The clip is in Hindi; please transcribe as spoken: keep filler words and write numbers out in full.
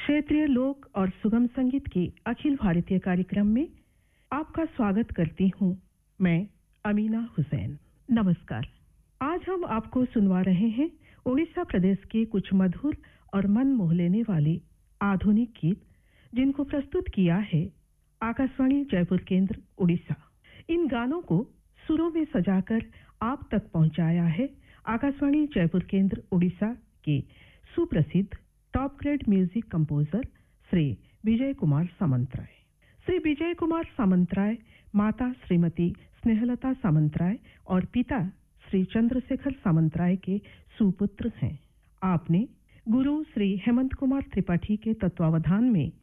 क्षेत्रीय लोक और सुगम संगीत के अखिल भारतीय कार्यक्रम में आपका स्वागत करती हूँ मैं अमीना हुसैन। नमस्कार। आज हम आपको सुनवा रहे हैं उड़ीसा प्रदेश के कुछ मधुर और मन मोह लेने वाले आधुनिक गीत, जिनको प्रस्तुत किया है आकाशवाणी जयपुर केंद्र उड़ीसा। इन गानों को सुरों में सजाकर आप तक पहुंचाया है आकाशवाणी जयपुर केंद्र उड़ीसा के सुप्रसिद्ध top grade music composer Shri Vijay Kumar Samantaray. Shri Vijay Kumar Samantaray माता श्रीमती स्नेहलता सामंतराय और पिता श्री चंद्रशेखर सामंतराय के सुपुत्र हैं। आपने गुरु श्री हेमंत कुमार त्रिपाठी के तत्वावधान में